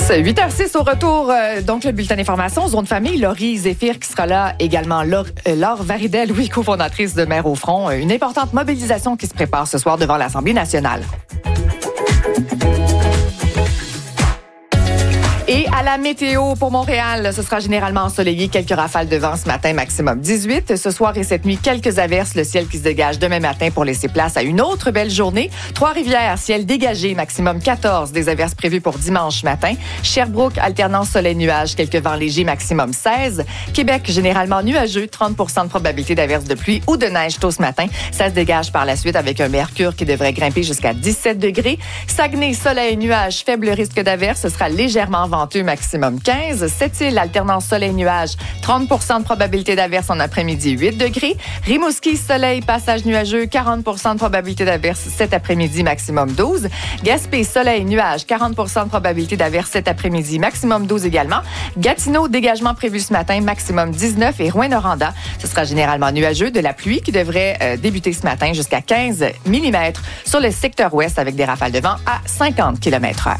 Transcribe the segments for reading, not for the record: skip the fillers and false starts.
8h06 au retour, donc le bulletin d'information, zone famille, Laurie Zéphir qui sera là également, Laure Varidel, cofondatrice de Mères au front, une importante mobilisation qui se prépare ce soir devant l'Assemblée nationale. Et à la météo pour Montréal, ce sera généralement ensoleillé, quelques rafales de vent ce matin, maximum 18. Ce soir et cette nuit, quelques averses, le ciel qui se dégage demain matin pour laisser place à une autre belle journée. Trois-Rivières, ciel dégagé, maximum 14, des averses prévues pour dimanche matin. Sherbrooke, alternance soleil-nuage, quelques vents légers, maximum 16. Québec, généralement nuageux, 30% de probabilité d'averses de pluie ou de neige tôt ce matin. Ça se dégage par la suite avec un mercure qui devrait grimper jusqu'à 17 degrés. Saguenay, soleil-nuage, faible risque d'averses, ce sera légèrement venteux, maximum 15. Sept-Îles, alternance soleil-nuage, 30% de probabilité d'averse en après-midi, 8 degrés. Rimouski, soleil, passage nuageux, 40% de probabilité d'averse cet après-midi, maximum 12. Gaspé, soleil, nuage, 40% de probabilité d'averse cet après-midi, maximum 12 également. Gatineau, dégagement prévu ce matin, maximum 19. Et Rouyn-Noranda, ce sera généralement nuageux, de la pluie qui devrait débuter ce matin jusqu'à 15 mm sur le secteur ouest avec des rafales de vent à 50 km/h.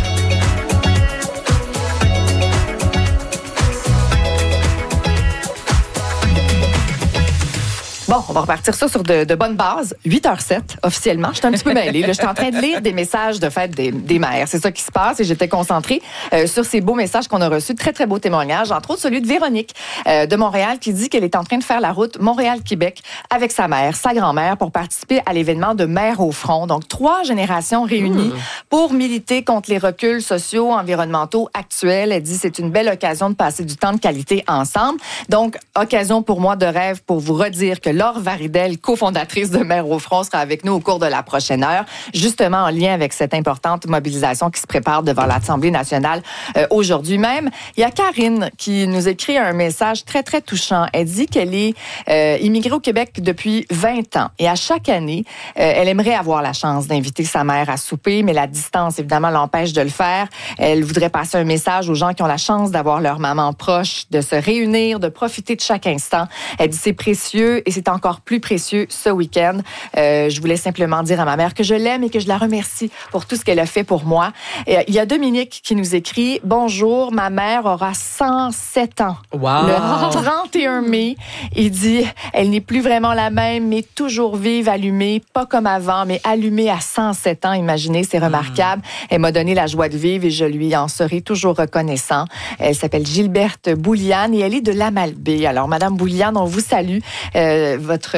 Bon, on va repartir ça sur de bonnes bases. 8h07, officiellement. Je suis un petit peu mêlée. Je suis en train de lire des messages de fête des mères. C'est ça qui se passe et j'étais concentrée sur ces beaux messages qu'on a reçus. Très, très beaux témoignages. Entre autres, celui de Véronique de Montréal qui dit qu'elle est en train de faire la route Montréal-Québec avec sa mère, sa grand-mère, pour participer à l'événement de Mères au front. Donc, 3 générations réunies pour militer contre les reculs sociaux, environnementaux actuels. Elle dit c'est une belle occasion de passer du temps de qualité ensemble. Donc, occasion pour moi de rêve pour vous redire que Laure Varidel, cofondatrice de Mères au front, sera avec nous au cours de la prochaine heure, justement en lien avec cette importante mobilisation qui se prépare devant l'Assemblée nationale aujourd'hui même. Il y a Karine qui nous écrit un message très, très touchant. Elle dit qu'elle est immigrée au Québec depuis 20 ans et à chaque année, elle aimerait avoir la chance d'inviter sa mère à souper, mais la distance, évidemment, l'empêche de le faire. Elle voudrait passer un message aux gens qui ont la chance d'avoir leur maman proche, de se réunir, de profiter de chaque instant. Elle dit c'est précieux et c'est encore plus précieux ce week-end. Je voulais simplement dire à ma mère que je l'aime et que je la remercie pour tout ce qu'elle a fait pour moi. Il y a Dominique qui nous écrit « Bonjour, ma mère aura 107 ans. Wow. Le 31 mai. Il dit « Elle n'est plus vraiment la même, mais toujours vive, allumée, pas comme avant, mais allumée à 107 ans. Imaginez, c'est remarquable. Elle m'a donné la joie de vivre et je lui en serai toujours reconnaissant. Elle s'appelle Gilberte Bouliane et elle est de l'Amalbaie. Alors, Madame Bouliane, on vous salue. Votre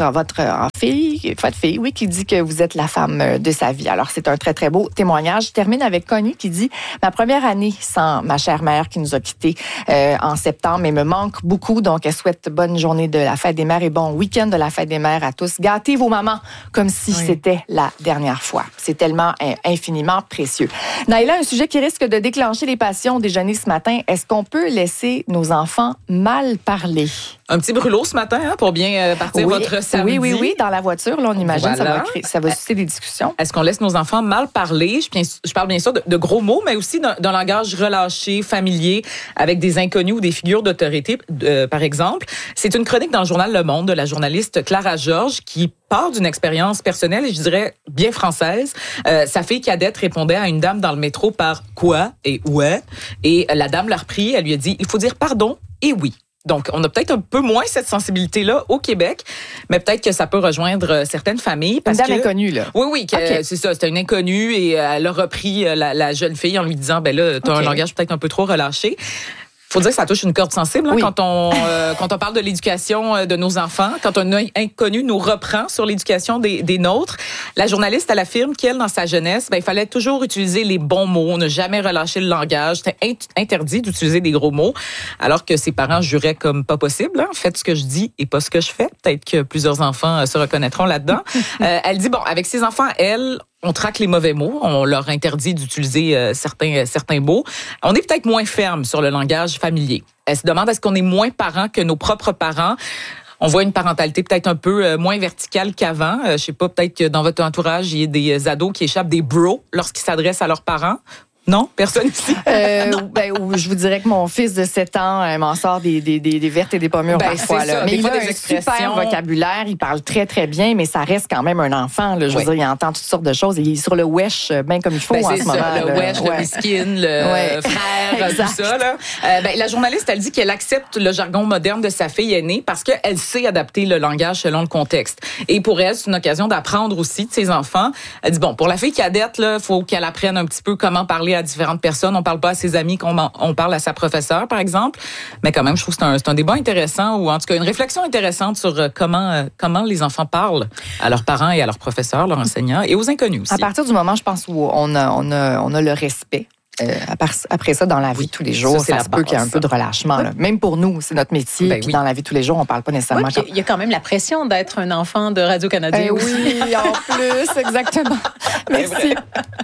fille, oui, qui dit que vous êtes la femme de sa vie. Alors, c'est un très, très beau témoignage. Je termine avec Connie qui dit « Ma première année sans ma chère mère qui nous a quittés en septembre et me manque beaucoup. Donc, elle souhaite bonne journée de la fête des mères et bon week-end de la fête des mères à tous. Gâtez vos mamans comme si c'était la dernière fois. C'est tellement infiniment précieux. » Naïla, un sujet qui risque de déclencher les passions déjeuner ce matin. Est-ce qu'on peut laisser nos enfants mal parler? Un petit brûlot ce matin pour bien partir votre samedi. Oui, dans la voiture, là, on imagine, voilà. ça va susciter des discussions. Est-ce qu'on laisse nos enfants mal parler? Je parle bien sûr de gros mots, mais aussi d'un langage relâché, familier, avec des inconnus ou des figures d'autorité, par exemple. C'est une chronique dans le journal Le Monde de la journaliste Clara Georges qui part d'une expérience personnelle et je dirais bien française. Sa fille cadette répondait à une dame dans le métro par « quoi » et « ouais ». Et la dame l'a repris, elle lui a dit « il faut dire pardon et oui ». Donc, on a peut-être un peu moins cette sensibilité-là au Québec, mais peut-être que ça peut rejoindre certaines familles. Parce une dame inconnue, là. Oui, c'est ça. C'était une inconnue et elle a repris la jeune fille en lui disant, ben là, t'as un langage peut-être un peu trop relâché. Faut dire que ça touche une corde sensible quand on parle de l'éducation de nos enfants, quand un inconnu nous reprend sur l'éducation des nôtres. La journaliste, elle affirme qu'elle, dans sa jeunesse, il fallait toujours utiliser les bons mots, ne jamais relâcher le langage. C'était interdit d'utiliser des gros mots, alors que ses parents juraient comme pas possible. Faites ce que je dis et pas ce que je fais. Peut-être que plusieurs enfants se reconnaîtront là-dedans. Elle dit, avec ses enfants, on traque les mauvais mots, on leur interdit d'utiliser certains mots. On est peut-être moins ferme sur le langage familier. Elle se demande est-ce qu'on est moins parents que nos propres parents. On voit une parentalité peut-être un peu moins verticale qu'avant. Je sais pas, peut-être que dans votre entourage, il y a des ados qui échappent des bros lorsqu'ils s'adressent à leurs parents. Non? Personne ici? Je vous dirais que mon fils de 7 ans m'en sort des vertes et des pommures parfois. Là. Mais il a un super vocabulaire, il parle très, très bien, mais ça reste quand même un enfant. Là. Je veux dire, il entend toutes sortes de choses. Il est sur le wesh, bien comme il faut en ce moment. Le wesh, le miskin, le frère, tout ça. Là. La journaliste, elle dit qu'elle accepte le jargon moderne de sa fille aînée parce qu'elle sait adapter le langage selon le contexte. Et pour elle, c'est une occasion d'apprendre aussi de ses enfants. Elle dit, pour la fille cadette, il faut qu'elle apprenne un petit peu comment parler à différentes personnes. On parle pas à ses amis on parle à sa professeure, par exemple. Mais quand même, je trouve que c'est un débat intéressant ou en tout cas une réflexion intéressante sur comment les enfants parlent à leurs parents et à leurs professeurs, leurs enseignants et aux inconnus aussi. À partir du moment, je pense, où on a le respect. Après ça, dans la vie de tous les jours, ça se peut qu'il y ait un peu de relâchement. Là. Même pour nous, c'est notre métier. Puis dans la vie de tous les jours, on ne parle pas nécessairement. Il y a quand même la pression d'être un enfant de Radio-Canada. Oui, en plus, exactement. Merci.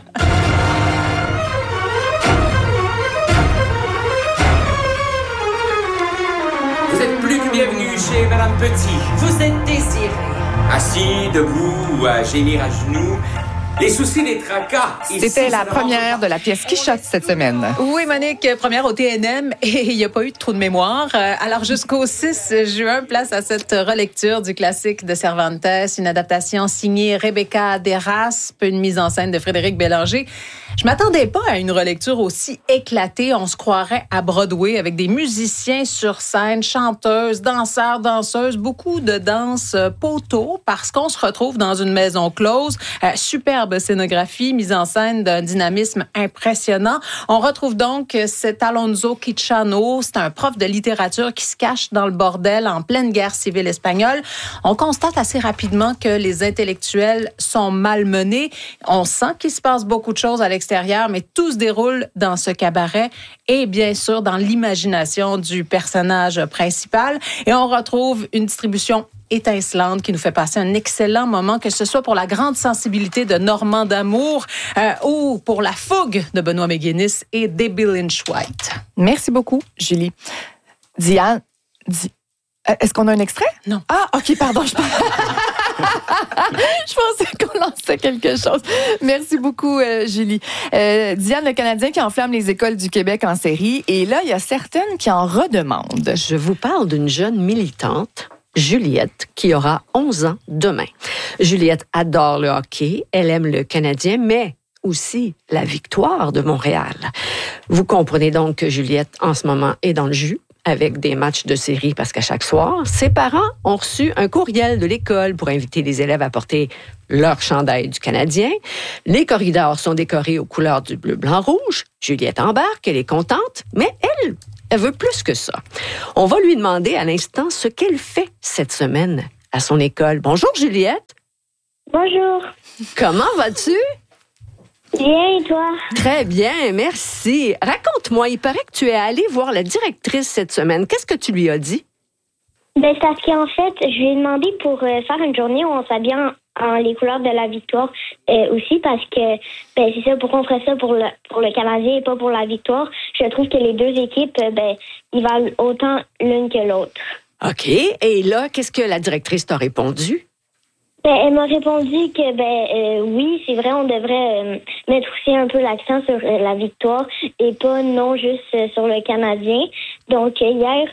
Vous êtes plus que bienvenue chez Madame Petit. Vous êtes désiré. Assis, debout ou à gémir à genoux, les soucis, les tracas. C'était la première de la pièce Quichotte cette semaine. Oui, Monique, première au TNM et il n'y a pas eu de trou de mémoire. Alors, jusqu'au 6 juin, place à cette relecture du classique de Cervantes, une adaptation signée Rebecca Derras, une mise en scène de Frédéric Bélanger. Je m'attendais pas à une relecture aussi éclatée. On se croirait à Broadway avec des musiciens sur scène, chanteuses, danseurs, danseuses, beaucoup de danse poteau parce qu'on se retrouve dans une maison close. Superbe scénographie, mise en scène d'un dynamisme impressionnant. On retrouve donc cet Alonso Quijano. C'est un prof de littérature qui se cache dans le bordel en pleine guerre civile espagnole. On constate assez rapidement que les intellectuels sont malmenés. On sent qu'il se passe beaucoup de choses à l'extérieur, mais tout se déroule dans ce cabaret et bien sûr dans l'imagination du personnage principal. Et on retrouve une distribution étincelante qui nous fait passer un excellent moment, que ce soit pour la grande sensibilité de Normand d'Amour ou pour la fougue de Benoît McGuinness et Debbie Lynch White. Merci beaucoup, Julie. Diane, est-ce qu'on a un extrait? Non. Ah, OK, pardon. Je pensais qu'on lançait quelque chose. Merci beaucoup, Julie. Diane, le Canadien qui enflamme les écoles du Québec en série. Et là, il y a certaines qui en redemandent. Je vous parle d'une jeune militante, Juliette, qui aura 11 ans demain. Juliette adore le hockey, elle aime le Canadien, mais aussi la victoire de Montréal. Vous comprenez donc que Juliette, en ce moment, est dans le jus avec des matchs de série parce qu'à chaque soir, ses parents ont reçu un courriel de l'école pour inviter les élèves à porter leur chandail du Canadien. Les corridors sont décorés aux couleurs du bleu, blanc, rouge. Juliette embarque, elle est contente, mais elle veut plus que ça. On va lui demander à l'instant ce qu'elle fait cette semaine à son école. Bonjour, Juliette. Bonjour. Comment vas-tu? Bien, et toi? Très bien, merci. Raconte-moi, il paraît que tu es allée voir la directrice cette semaine. Qu'est-ce que tu lui as dit? C'est parce qu'en fait, je lui ai demandé pour faire une journée où on s'habille en les couleurs de la victoire aussi parce que c'est ça, pourquoi on ferait ça pour le Canadien et pas pour la victoire. Je trouve que les deux équipes, ils valent autant l'une que l'autre. OK. Et là, qu'est-ce que la directrice t'a répondu? Elle m'a répondu que oui, c'est vrai, on devrait mettre aussi un peu l'accent sur la victoire et pas non juste sur le Canadien. Donc hier,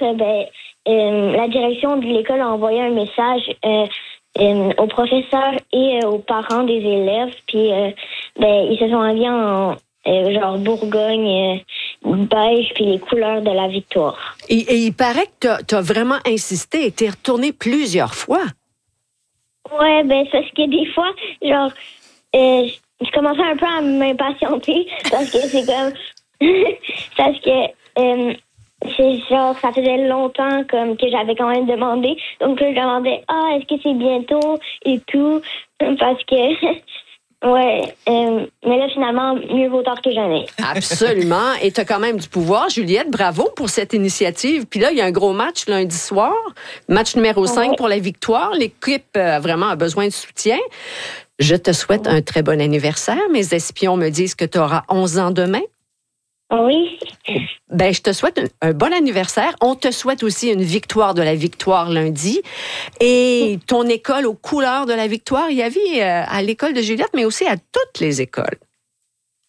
la direction de l'école a envoyé un message aux professeurs et aux parents des élèves, puis ils se sont habillés en genre Bourgogne, beige, puis les couleurs de la victoire. Et il paraît que t'as vraiment insisté et t'es retourné plusieurs fois. Ouais, parce que des fois, genre, je commençais un peu à m'impatienter parce que c'est comme... parce que c'est genre, ça faisait longtemps comme que j'avais quand même demandé. Donc, je demandais, est-ce que c'est bientôt et tout? Parce que... Ouais, mais là, finalement, mieux vaut tard que jamais. Absolument. Et tu as quand même du pouvoir, Juliette. Bravo pour cette initiative. Puis là, il y a un gros match lundi soir. Match numéro 5 pour la victoire. L'équipe vraiment a besoin de soutien. Je te souhaite un très bon anniversaire. Mes espions me disent que tu auras 11 ans demain. Oui. Je te souhaite un bon anniversaire. On te souhaite aussi une victoire de la victoire lundi. Et ton école aux couleurs de la victoire, il y avait à l'école de Juliette, mais aussi à toutes les écoles.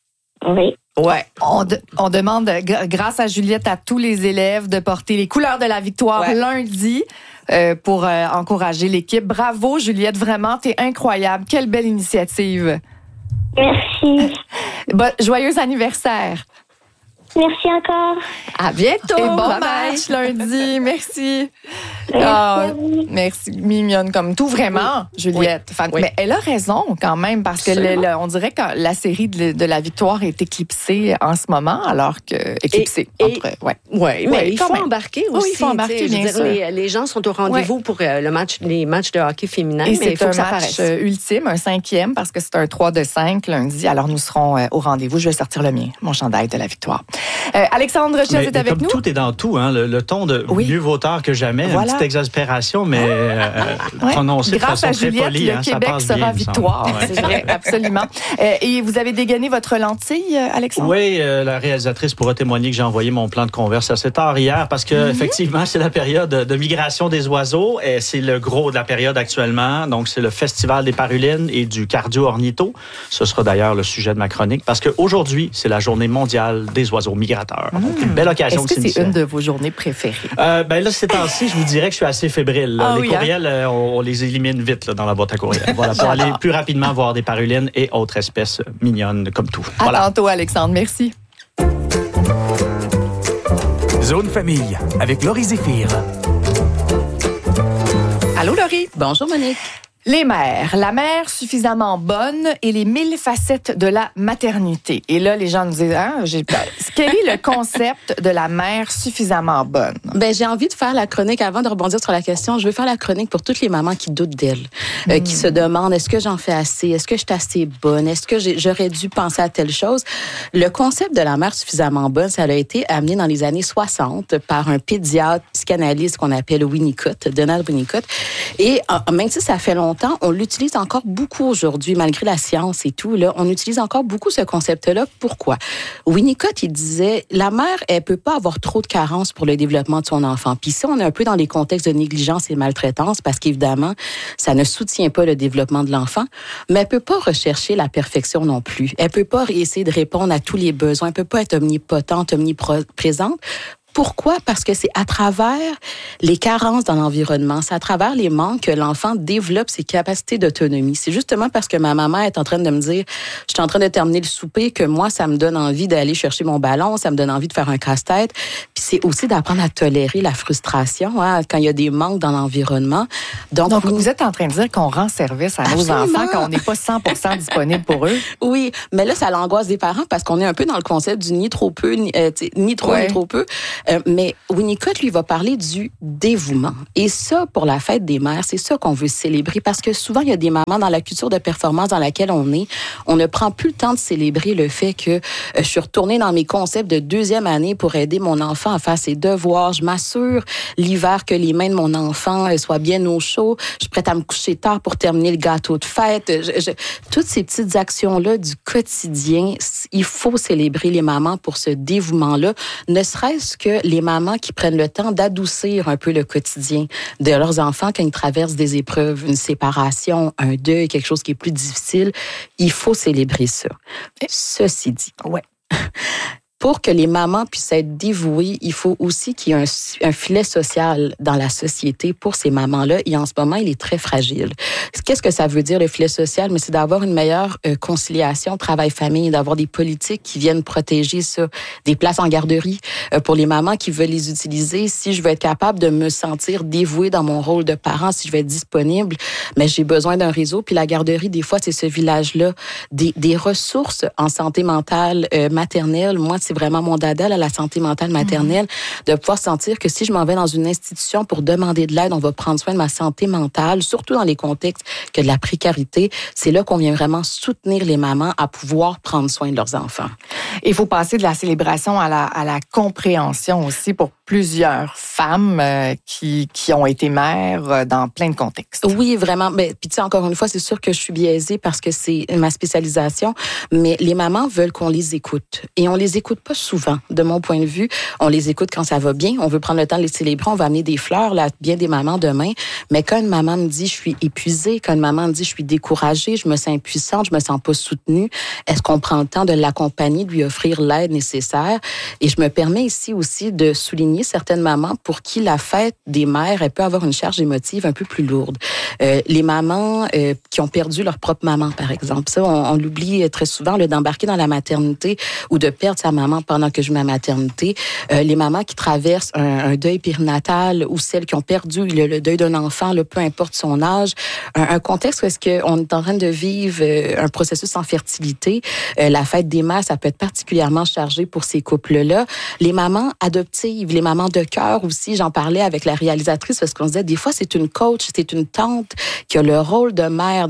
Oui. Ouais, on demande, grâce à Juliette, à tous les élèves de porter les couleurs de la victoire lundi pour encourager l'équipe. Bravo, Juliette, vraiment, t'es incroyable. Quelle belle initiative. Merci. Joyeux anniversaire. Merci encore. À bientôt. Et bon Bye match lundi. Merci. Merci. Mignonne comme tout, vraiment, Juliette. Enfin, mais elle a raison quand même, parce que on dirait que la série de la victoire est éclipsée en ce moment, alors que... Éclipsée. Mais il faut embarquer aussi. Oui, il faut embarquer, bien sûr. Les gens sont au rendez-vous pour les matchs de hockey féminin. Et mais il faut c'est que ça un match paraisse. ultime, un 5e, parce que c'est un 3-5 lundi. Alors, nous serons au rendez-vous. Je vais sortir le mien, mon chandail de la victoire. Alexandre Chess est avec comme nous. Tout est dans tout, hein, le ton de mieux vaut tard que jamais, une petite exaspération, mais prononcée de grâce façon à très Juliette, polie. le Québec sera victoire. C'est vrai, absolument. Et vous avez dégainé votre lentille, Alexandre? Oui, la réalisatrice pourra témoigner que j'ai envoyé mon plan de converse assez tard hier, parce que effectivement, c'est la période de migration des oiseaux, et c'est le gros de la période actuellement. Donc, c'est le Festival des Parulines et du Cardio-Ornitho. Ce sera d'ailleurs le sujet de ma chronique, parce qu'aujourd'hui, c'est la journée mondiale des oiseaux migrateurs. Donc, une belle occasion de s'initier. Est-ce que c'est une de vos journées préférées? Là, ces temps-ci, je vous dirais que je suis assez fébrile. Les courriels, on les élimine vite dans la boîte à courriel. Voilà, pour aller plus rapidement voir des parulines et autres espèces mignonnes comme tout. À tantôt, Alexandre. Merci. Zone Famille, avec Laurie Zéphir. Allô, Laurie? Bonjour, Monique. Les mères, la mère suffisamment bonne et les 1000 facettes de la maternité. Et là, les gens nous disent, quel est le concept de la mère suffisamment bonne? J'ai envie de faire la chronique, avant de rebondir sur la question, je veux faire la chronique pour toutes les mamans qui doutent d'elles, qui se demandent, est-ce que j'en fais assez? Est-ce que je suis assez bonne? Est-ce que j'aurais dû penser à telle chose? Le concept de la mère suffisamment bonne, ça a été amené dans les années 60 par un pédiatre psychanalyste qu'on appelle Winnicott, Donald Winnicott. Et même si ça fait longtemps, on l'utilise encore beaucoup aujourd'hui, malgré la science et tout. Là, on utilise encore beaucoup ce concept-là. Pourquoi? Winnicott, il disait, la mère, elle peut pas avoir trop de carences pour le développement de son enfant. Puis ça, on est un peu dans les contextes de négligence et maltraitance, parce qu'évidemment, ça ne soutient pas le développement de l'enfant, mais elle peut pas rechercher la perfection non plus. Elle peut pas essayer de répondre à tous les besoins. Elle peut pas être omnipotente, omniprésente. Pourquoi? Parce que c'est à travers les carences dans l'environnement, c'est à travers les manques que l'enfant développe ses capacités d'autonomie. C'est justement parce que ma maman est en train de me dire, je suis en train de terminer le souper, que moi, ça me donne envie d'aller chercher mon ballon, ça me donne envie de faire un casse-tête. Puis c'est aussi d'apprendre à tolérer la frustration quand il y a des manques dans l'environnement. Donc vous êtes en train de dire qu'on rend service à nos enfants quand on n'est pas 100% disponible pour eux? Oui, mais là, ça l'angoisse des parents parce qu'on est un peu dans le concept du ni trop peu, ni trop, ni trop peu. Mais Winnicott, lui, va parler du dévouement. Et ça, pour la fête des mères, c'est ça qu'on veut célébrer, parce que souvent, il y a des mamans dans la culture de performance dans laquelle on est, on ne prend plus le temps de célébrer le fait que je suis retournée dans mes concepts de 2e année pour aider mon enfant à faire ses devoirs. Je m'assure l'hiver que les mains de mon enfant soient bien au chaud. Je suis prête à me coucher tard pour terminer le gâteau de fête. Toutes ces petites actions-là du quotidien, il faut célébrer les mamans pour ce dévouement-là, ne serait-ce que les mamans qui prennent le temps d'adoucir un peu le quotidien de leurs enfants quand ils traversent des épreuves, une séparation, un deuil, quelque chose qui est plus difficile. Il faut célébrer ça. Ceci dit, pour que les mamans puissent être dévouées, il faut aussi qu'il y ait un filet social dans la société pour ces mamans-là. Et en ce moment, il est très fragile. Qu'est-ce que ça veut dire, le filet social? Mais c'est d'avoir une meilleure conciliation travail-famille, d'avoir des politiques qui viennent protéger ça, des places en garderie pour les mamans qui veulent les utiliser. Si je veux être capable de me sentir dévouée dans mon rôle de parent, si je veux être disponible, mais j'ai besoin d'un réseau. Puis la garderie, des fois, c'est ce village-là, des ressources en santé mentale maternelle. Moi, c'est vraiment mon dada, la santé mentale maternelle, de pouvoir sentir que si je m'en vais dans une institution pour demander de l'aide, on va prendre soin de ma santé mentale, surtout dans les contextes que de la précarité. C'est là qu'on vient vraiment soutenir les mamans à pouvoir prendre soin de leurs enfants. Il faut passer de la célébration à la compréhension aussi pour plusieurs femmes qui ont été mères dans plein de contextes. Oui, vraiment. Mais puis tu sais, encore une fois, c'est sûr que je suis biaisée parce que c'est ma spécialisation, mais les mamans veulent qu'on les écoute. Et on les écoute pas souvent, de mon point de vue. On les écoute quand ça va bien. On veut prendre le temps de les célébrer. On va amener des fleurs là, bien des mamans demain. Mais quand une maman me dit, je suis épuisée, quand une maman me dit, je suis découragée, je me sens impuissante, je me sens pas soutenue, est-ce qu'on prend le temps de l'accompagner, de lui offrir l'aide nécessaire? Et je me permets ici aussi de souligner certaines mamans pour qui la fête des mères, elle peut avoir une charge émotive un peu plus lourde. Les mamans qui ont perdu leur propre maman, par exemple. Ça, on l'oublie très souvent, d'embarquer dans la maternité ou de perdre sa maman pendant que je suis à ma maternité. Les mamans qui traversent un deuil périnatal ou celles qui ont perdu le deuil d'un enfant, peu importe son âge. Un contexte où est-ce qu'on est en train de vivre un processus en fertilité. La fête des mères, ça peut être particulièrement chargé pour ces couples-là. Les mamans adoptives, les mamans de cœur aussi, j'en parlais avec la réalisatrice parce qu'on se disait, des fois, c'est une coach, c'est une tante qui a le rôle de mère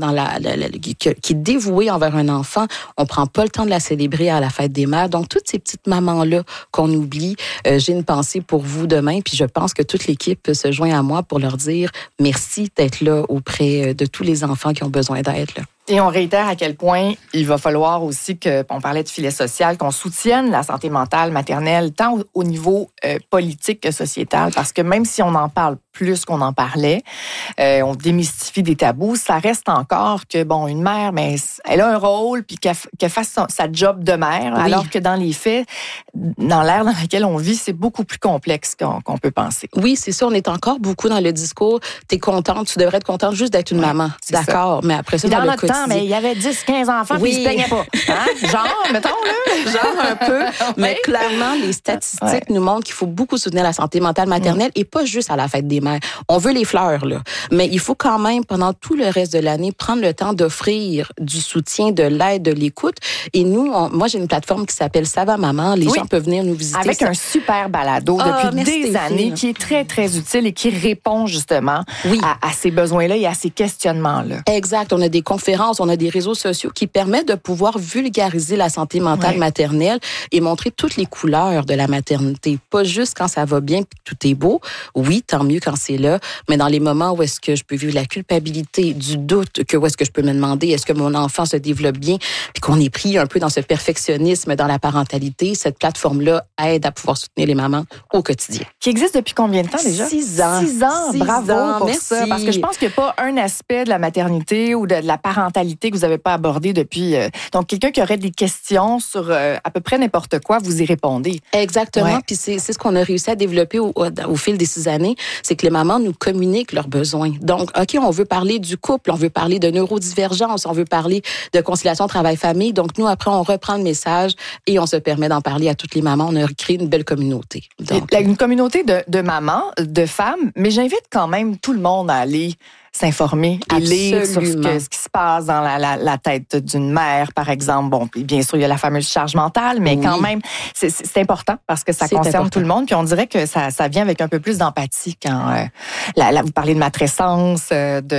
qui est dévouée envers un enfant. On prend pas le temps de la célébrer à la fête des mères. Donc, toutes ces petites mamans-là qu'on oublie, j'ai une pensée pour vous demain, puis je pense que toute l'équipe se joint à moi pour leur dire merci d'être là auprès de tous les enfants qui ont besoin d'aide, là. Et on réitère à quel point il va falloir aussi on parlait de filet social, qu'on soutienne la santé mentale maternelle, tant au niveau politique que sociétal, parce que même si on en parle plus qu'on en parlait, on démystifie des tabous, ça reste encore que, une mère, mais elle a un rôle, puis qu'elle fasse sa job de mère, oui. Alors que dans les faits, dans l'ère dans laquelle on vit, c'est beaucoup plus complexe qu'on peut penser. Oui, c'est ça, on est encore beaucoup dans le discours, t'es contente, tu devrais être contente juste d'être une maman. D'accord, mais après ça, dans le quotidien... Mais il y avait 10, 15 enfants, puis ils se plaignaient pas. Hein? Genre, mettons, là. Genre un peu. Mais clairement, les statistiques nous montrent qu'il faut beaucoup soutenir la santé mentale maternelle et pas juste à la fête des mères. On veut les fleurs, là. Mais il faut quand même, pendant tout le reste de l'année, prendre le temps d'offrir du soutien, de l'aide, de l'écoute. Et nous, moi, j'ai une plateforme qui s'appelle Ça va maman. Les gens peuvent venir nous visiter. Avec un super balado depuis des années qui est très, très utile et qui répond justement à ces besoins-là et à ces questionnements-là. Exact. On a des conférences, on a des réseaux sociaux qui permettent de pouvoir vulgariser la santé mentale maternelle et montrer toutes les couleurs de la maternité. Pas juste quand ça va bien puis tout est beau. Oui, tant mieux quand c'est là, mais dans les moments où est-ce que je peux vivre la culpabilité, du doute, où est-ce que je peux me demander est-ce que mon enfant se développe bien, puis qu'on est pris un peu dans ce perfectionnisme dans la parentalité, cette plateforme-là aide à pouvoir soutenir les mamans au quotidien. Qui existe depuis combien de temps déjà? 6 ans. 6 ans, bravo pour merci. Ça. Parce que je pense qu'il n'y a pas un aspect de la maternité ou de la parentalité que vous n'avez pas abordé depuis. Donc, quelqu'un qui aurait des questions sur à peu près n'importe quoi, vous y répondez. Exactement. Puis c'est ce qu'on a réussi à développer au fil des 6 années, c'est que les mamans nous communiquent leurs besoins. Donc, OK, on veut parler du couple, on veut parler de neurodivergence, on veut parler de conciliation travail-famille. Donc, nous, après, on reprend le message et on se permet d'en parler à toutes les mamans. On a créé une belle communauté. Donc, une communauté de mamans, de femmes, mais j'invite quand même tout le monde à aller s'informer et lire sur ce qui se passe dans la tête d'une mère, par exemple. Bon, bien sûr, il y a la fameuse charge mentale, mais quand même, c'est important parce que ça concerne tout le monde. Puis on dirait que ça vient avec un peu plus d'empathie quand vous parlez de matrescence,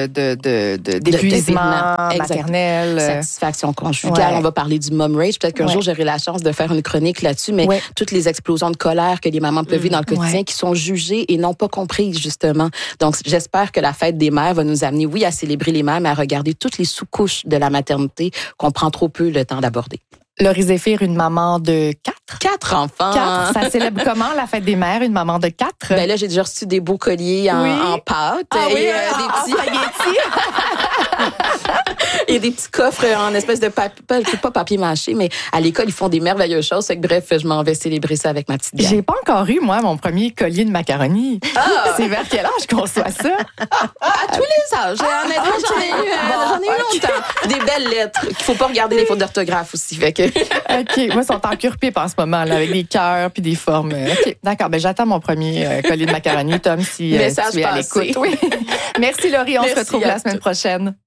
d'épuisement maternel. Satisfaction conjugale. On va parler du mom rage. Peut-être qu'un jour, j'aurai la chance de faire une chronique là-dessus, mais toutes les explosions de colère que les mamans peuvent vivre dans le quotidien qui sont jugées et non pas comprises, justement. Donc, j'espère que la fête des mères va nous amener, à célébrer les mères, mais à regarder toutes les sous-couches de la maternité qu'on prend trop peu le temps d'aborder. Laurie Zéphir, une maman de 4? 4 enfants. 4. Ça célèbre comment, la fête des mères, une maman de 4? Ben là, j'ai déjà reçu des beaux colliers en pâte. Et des petits spaghettis. Et des petits coffres en espèce de pas papier mâché, mais à l'école, ils font des merveilleuses choses. Bref, je m'en vais célébrer ça avec ma petite gang. J'ai pas encore eu, moi, mon premier collier de macaroni. C'est vers quel âge qu'on reçoit ça? À tous les âges. Honnêtement, j'en ai eu longtemps. Des belles lettres. Il faut pas regarder les fautes d'orthographe aussi. Fait que... OK. Moi, ils sont en cure-pipe en ce moment, là, avec des cœurs puis des formes. OK. D'accord. Ben, j'attends mon premier collier de macaroni, Tom, si tu es à l'écoute. Oui. Merci, Laurie. On se retrouve la semaine prochaine.